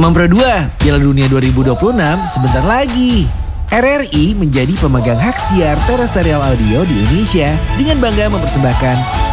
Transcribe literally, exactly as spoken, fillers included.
Teman Pro dua, Piala Dunia dua ribu dua puluh enam sebentar lagi. R R I menjadi pemegang hak siar terestrial audio di Indonesia dengan bangga mempersembahkan